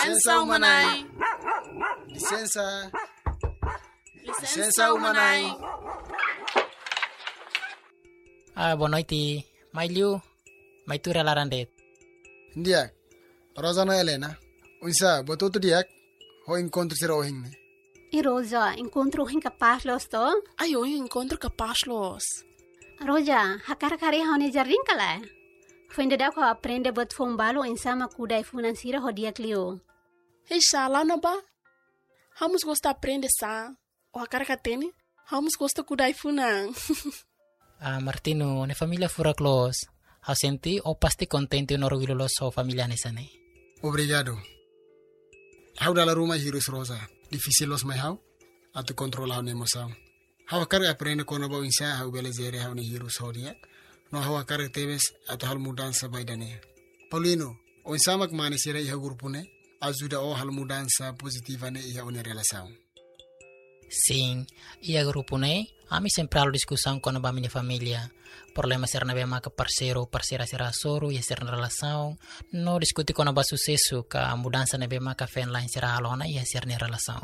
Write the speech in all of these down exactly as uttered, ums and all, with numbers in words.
Licença umanai. Licença. Licença umanai. Ah, boa noite. Mai Liu, mai tu relarandet. Ndiak. Rosana Helena. Unsa, botuto diak. Ho encontro sira ohing ne. E Rosa, encontro hin capaz los to? Ai, eu encontro capaz los. Roja, hakar kari haune jarrin kala. Fende da ko aprende bot fombalo insama kuda e financiera hodia clio. Hei, shala na ba? Vamos gostar aprender sa. O a cara catene. Vamos gostar cuidar funan. Ah, Martino, ne familia fura close. Hau senti o pasti contente no orgulho lo so familia nesane. Obrigado. Hau dalla Roma hirus Rosa. Difícil los mai hau. Atu controla hau emoção. Hau kar aprende kono ba insa hau belezere hau ne hirus hodia. No hau kar tebes atu hal mudança baidane. Paulino, o insamak mane sira iha grupune. Ajuda o hal mudança positiva ne iha une relação. Sim, ia grupo ne, ami sempre halo discussão com a minha família. Problema ser na bema que parceiro, parceira será soro e ser na relação. No discutir com a sucesso que a mudança na bema que fen lá será alona e ser na relação.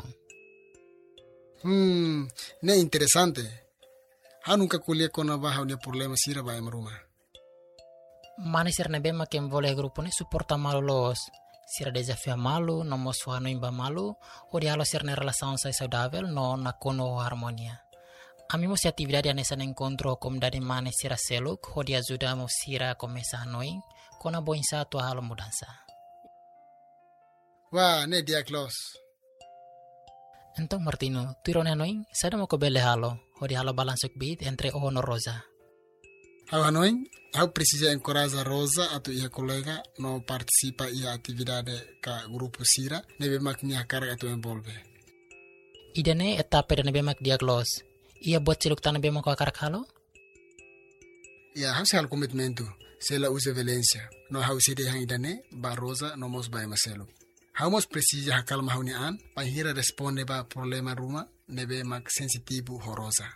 Hmm, ne interessante. Ha nunca colhe com a barra ne problema sira ba emruma. Mane ser na bema que envolve grupo ne suporta malo los. Sira desafio malu, no mosfo no imba malu, o de halo ser na relação sai saudável, no na kono harmonia. Ami se atividade nessa encontro como dari mane sira seluk, o de ajuda mo sira começa noi, com a boinsa tua halo mudança. Wah, ne dia close. Então Martino, tu irone noi, sada mo ko bele halo, o de halo balansuk bit entre o no Rosa. Hau hanoi, hau precisa encorajar Rosa atau ia colega no participa ia atividade ka grupo sira, nebe mak nia carga tu envolve. Idane etapa de nebe mak diaglos. Ia buat ciluk tan nebe mak akar halo? Ia hau sal komitmentu, sela usa violência. No hau sede hang idane ba Rosa no mos ba maselo. Hau mos precisa hakal mahuni an, pa hira responde ba problema ruma nebe mak sensitivo ho Rosa.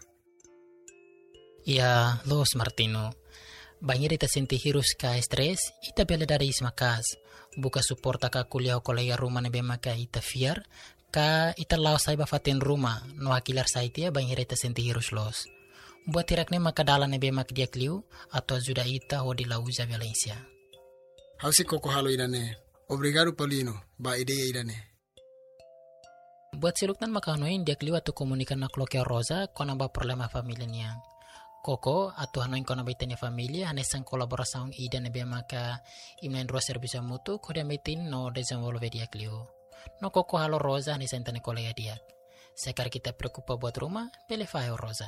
Ia, los Martino. Banhir ita senti hirus ka stres, ita bela dari ismakas. Buka suporta ka kuliah o kolega rumah nebe maka ita fiar, ka ita lao saiba fatin rumah, no akilar saitia banhir ita senti hirus los. Buat tirakne maka dala nebe mak dia kliu, atau ajuda ita o di lauza Valencia. Hausi koko halo idane. Obrigado Paulino, ba ideia idane. Buat siluknan maka noin dia kliu atau komunikan na kloke Rosa, kona ba problema familia niang. Koko atau hanoin kona baitanya familia hanesan kolaboração ida nebe maka imnen ro serviço mutu kode metin no desenvolve dia clio. No koko halo Rosa hanesan tane kolega dia. Sekar kita preocupa buat rumah, pele faio Rosa.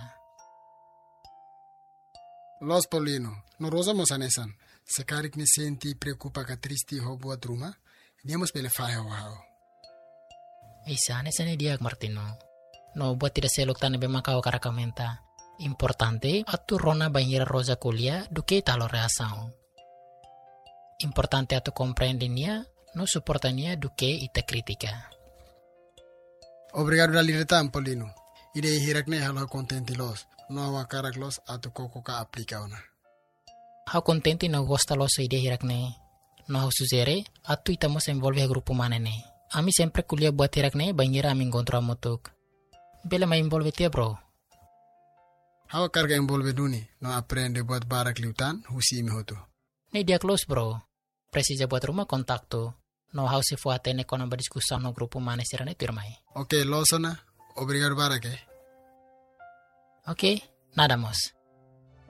Los Paulino, no Rosa mos hanesan. Sekarik ni senti preocupa ka tristi ho buat rumah, niamos pele faio hao. Isa hanesan dia Martino. No buat tidak selok tane nebe maka o karakamenta. Importante atu rona banhira Rosa kuliah duke talo reação. Importante atu compreendinia, no suportania duke ita kritika. Obrigado da liretan Paulino. Ide hirakne halo contenti los, no awa karak los atu koko ka aplika ona. Hau contenti no gosta los ide hirakne. No hau suzere, atu itamos envolve grupo manene. Ami sempre kuliah buat hirakne banhira ami encontro amutuk. Bela ma envolve tia bro. Hawa carga envolve duni, no aprende buat barak liutan, husi imi hotu. Ne dia close bro. Precisa buat rumah kontakto. No how se fuate ne kona berdiskussão no grupo mane serane turmai. Ok, losona. Obrigado barak eh. Ok, nada mos.